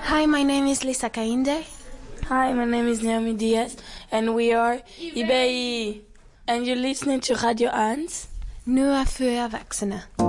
Hi, my name is Lisa Kainde. Hi, my name is Naomi Diaz, and we are IBI. And you're listening to Radio 1. Nu för vuxna.